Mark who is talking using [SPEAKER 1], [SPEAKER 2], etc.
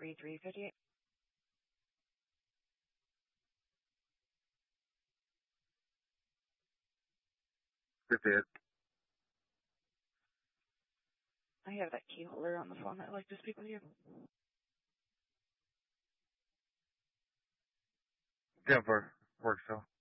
[SPEAKER 1] 3358.
[SPEAKER 2] It.
[SPEAKER 1] I have that key holder on the phone. I'd like to speak with you.
[SPEAKER 2] Denver, work so.